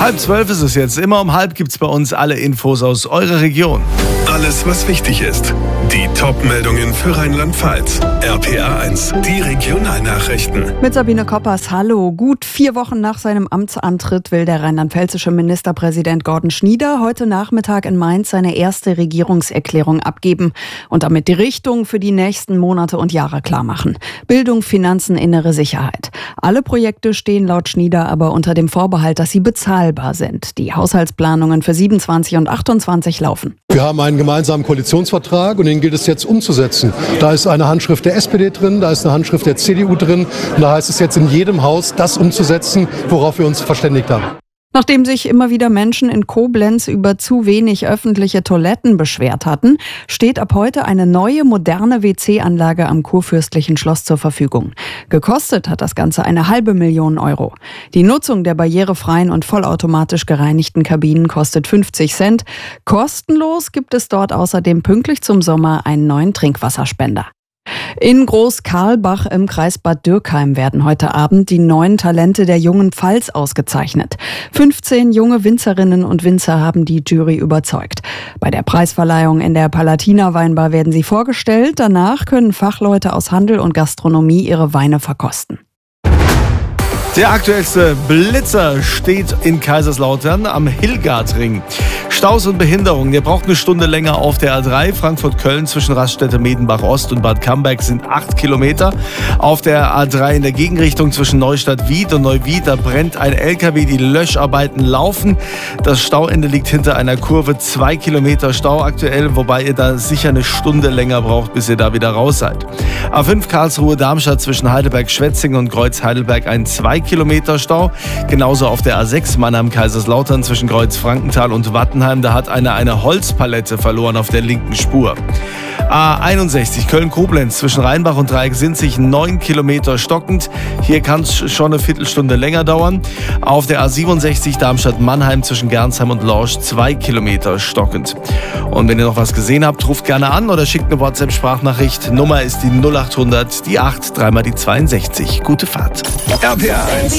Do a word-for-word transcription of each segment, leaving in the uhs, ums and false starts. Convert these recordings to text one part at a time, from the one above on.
Halb zwölf ist es jetzt. Immer um halb gibt's bei uns alle Infos aus eurer Region. Alles, was wichtig ist. Die Top-Meldungen für Rheinland-Pfalz. R P A eins, die Regionalnachrichten. Mit Sabine Koppers, hallo. Gut vier Wochen nach seinem Amtsantritt will der rheinland-pfälzische Ministerpräsident Gordon Schnieder heute Nachmittag in Mainz seine erste Regierungserklärung abgeben und damit die Richtung für die nächsten Monate und Jahre klar machen. Bildung, Finanzen, innere Sicherheit. Alle Projekte stehen laut Schnieder aber unter dem Vorbehalt, dass sie bezahlbar sind. Die Haushaltsplanungen für siebenundzwanzig und achtundzwanzig laufen. Wir haben einen gemeinsamen Koalitionsvertrag und den gilt es jetzt umzusetzen. Da ist eine Handschrift der S P D drin, da ist eine Handschrift der C D U drin und da heißt es jetzt in jedem Haus, das umzusetzen, worauf wir uns verständigt haben. Nachdem sich immer wieder Menschen in Koblenz über zu wenig öffentliche Toiletten beschwert hatten, steht ab heute eine neue, moderne W C-Anlage am Kurfürstlichen Schloss zur Verfügung. Gekostet hat das Ganze eine halbe Million Euro. Die Nutzung der barrierefreien und vollautomatisch gereinigten Kabinen kostet fünfzig Cent. Kostenlos gibt es dort außerdem pünktlich zum Sommer einen neuen Trinkwasserspender. In Groß-Karlbach im Kreis Bad Dürkheim werden heute Abend die neuen Talente der jungen Pfalz ausgezeichnet. fünfzehn junge Winzerinnen und Winzer haben die Jury überzeugt. Bei der Preisverleihung in der Palatina Weinbar werden sie vorgestellt. Danach können Fachleute aus Handel und Gastronomie ihre Weine verkosten. Der aktuellste Blitzer steht in Kaiserslautern am Hillgartring. Staus und Behinderungen. Der braucht eine Stunde länger auf der A drei. Frankfurt-Köln zwischen Raststätte Medenbach-Ost und Bad Camberg sind acht Kilometer. Auf der A drei in der Gegenrichtung zwischen Neustadt-Wied und Neuwied, da brennt ein L K W. Die Löscharbeiten laufen. Das Stauende liegt hinter einer Kurve. Zwei Kilometer Stau aktuell, wobei ihr da sicher eine Stunde länger braucht, bis ihr da wieder raus seid. A fünf Karlsruhe-Darmstadt zwischen Heidelberg-Schwetzingen und Kreuz-Heidelberg ein zwei Kilometer Stau. Genauso auf der A sechs Mannheim-Kaiserslautern zwischen Kreuz-Frankenthal und Wattenheim. Da hat einer eine Holzpalette verloren auf der linken Spur. A einundsechzig Köln-Koblenz zwischen Rheinbach und Dreiecksinzig neun Kilometer stockend. Hier kann es schon eine Viertelstunde länger dauern. Auf der A siebenundsechzig Darmstadt-Mannheim zwischen Gernsheim und Lorsch zwei Kilometer stockend. Und wenn ihr noch was gesehen habt, ruft gerne an oder schickt eine WhatsApp-Sprachnachricht. Nummer ist die null acht hundert, die acht, dreimal die zweiundsechzig. Gute Fahrt. R P A eins.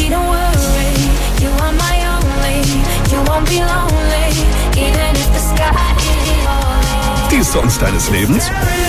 Die Songs deines Lebens?